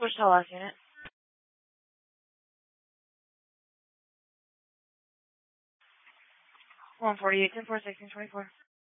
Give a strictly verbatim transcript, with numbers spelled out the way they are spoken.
Wichita last unit. one forty-eight, ten four, sixteen twenty-four.